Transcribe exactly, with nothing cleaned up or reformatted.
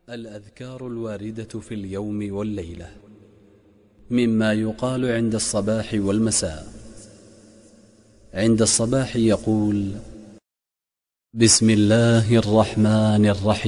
الأذكار الواردة في اليوم والليلة مما يقال عند الصباح والمساء. عند الصباح يقول: بسم الله الرحمن الرحيم